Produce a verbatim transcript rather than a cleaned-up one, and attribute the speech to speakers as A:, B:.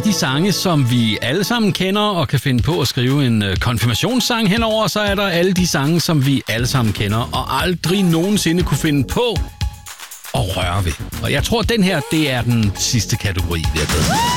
A: de sange, som vi alle sammen kender og kan finde på at skrive en øh, konfirmationssang henover. Så er der alle de sange, som vi alle sammen kender og aldrig nogensinde kunne finde på at røre ved. Og jeg tror, at den her, det er den sidste kategori, vi har gået.